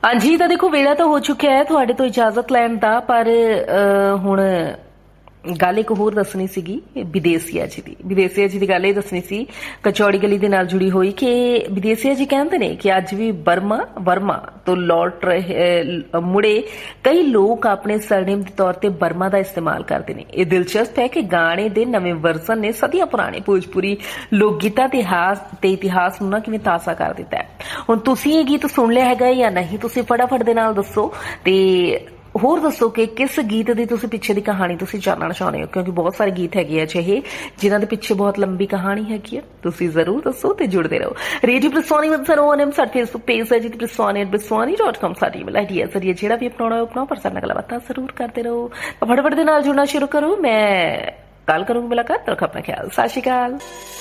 हाँ जी, तो देखो वेला तो हो चुका है तुहाडे तो इजाजत लैण दा, पर हुण गल एक होर दसनी सीगी विदेसिया जी दी गल ये दसनी सी कचौड़ी गली दे नाल जुड़ी हुई कि विदेसिया जी कहते ने कि अज भी वर्मा तो लौट रहे मुड़े कई लोग अपने सरनेम के तौर पर वर्मा का इस्तेमाल करते हैं। ये दिलचस्प है कि गाने दे नवे वर्जन ने सदियां पुराने भोजपुरी लोक गीतां ते इतिहास नूं ना किवें ताज़ा कर दिता है। हुण तुसीं ये गीत सुन लिया हैगा या नहीं, तुसीं फटाफट दे नाल दसो ते होर दसो कि किस गीत की तुसीं पिछे दी कहानी तुसीं जानना चाहुंदे हो, क्योंकि बहुत सारे गीत हैगे अजिहे जिन्हां दे पिछे बहुत लंबी कहानी हैगी है। तुसीं जरूर दसो ते जुड़दे रहो। रेडियो प्रिसवानी विद सरोन साडा फेसबुक पेज है जी presswani@presswani.com साडी ईमेल आईडी है। जरिए जेड़ा भी अपनाउणा हो अपनाओ, पर साडे नाल गल्लबात जरूर करते रहो। फटाफट दे नाल जुड़ना शुरू करो। मैं कल करूंगी मुलाकात, रखो अपना ख्याल। सत श्री अकाल।